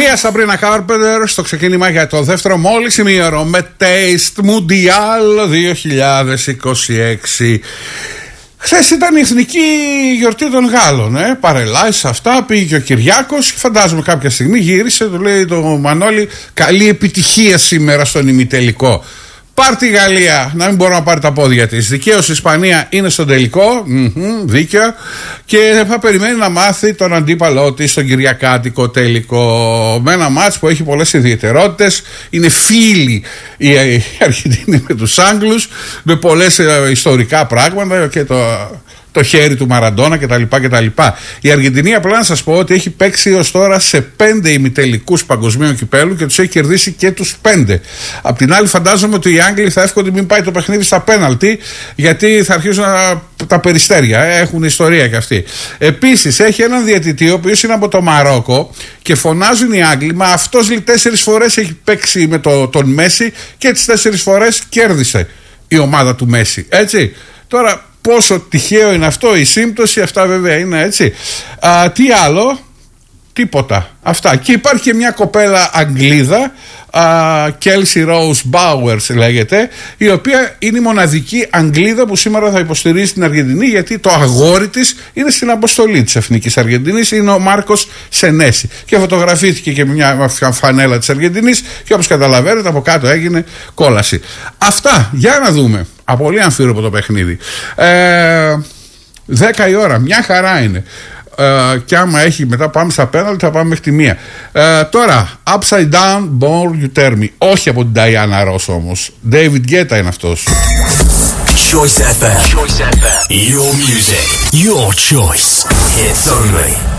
Μαρία Σαμπρίνα Κάρπεντερ στο ξεκίνημα για το δεύτερο μόλις ημίωρο με Taste Mundial 2026. Χθες ήταν η εθνική γιορτή των Γάλλων, παρελάσεις αυτά, πήγε και ο Κυριάκος. Φαντάζομαι κάποια στιγμή γύρισε, του λέει το Μανώλη, καλή επιτυχία σήμερα στον ημιτελικό. Πάρ' τη Γαλλία, να μην μπορεί να πάρει τα πόδια της. Δικαίως η Ισπανία είναι στον τελικό, δίκαιο. Και θα περιμένει να μάθει τον αντίπαλό της στον κυριακάτικο τελικό. Με ένα μάτς που έχει πολλές ιδιαιτερότητες. Είναι φίλοι η Αργεντινή με τους Άγγλους, με πολλές ιστορικά πράγματα και το χέρι του Μαραντόνα κτλ. Η Αργεντινή, απλά να σας πω ότι έχει παίξει ως τώρα σε 5 ημιτελικούς παγκοσμίου κυπέλου και τους έχει κερδίσει και τους 5. Απ' την άλλη, φαντάζομαι ότι οι Άγγλοι θα εύχονται μην πάει το παιχνίδι στα πέναλτι, γιατί θα αρχίσουν τα περιστέρια. Έχουν ιστορία κι αυτοί. Επίσης, έχει έναν διαιτητή, ο οποίος είναι από το Μαρόκο και φωνάζουν οι Άγγλοι, μα αυτός 4 φορές έχει παίξει με τον Μέση και τις 4 φορές κέρδισε η ομάδα του Μέση. Έτσι. Τώρα, πόσο τυχαίο είναι αυτό, η σύμπτωση, αυτά βέβαια είναι έτσι. Τι άλλο, τίποτα. Αυτά. Και υπάρχει και μια κοπέλα Αγγλίδα, Kelsey Rose Bowers λέγεται, η οποία είναι η μοναδική Αγγλίδα που σήμερα θα υποστηρίζει την Αργεντινή, γιατί το αγόρι της είναι στην αποστολή της Εθνικής Αργεντινής, είναι ο Μάρκος Σενέση. Και φωτογραφήθηκε και μια φανέλα της Αργεντινής και όπως καταλαβαίνετε από κάτω έγινε κόλαση. Αυτά, για να δούμε. Πολύ αμφίροπο το παιχνίδι. 10 η ώρα, μια χαρά είναι. Και άμα έχει, μετά πάμε στα πέναλτι, θα πάμε μέχρι τη 1. Τώρα, Upside Down, Born You Tear Me. Όχι από την Diana Ross όμως. David Guetta είναι αυτός. Choice FM. Your music, your choice. Hits only.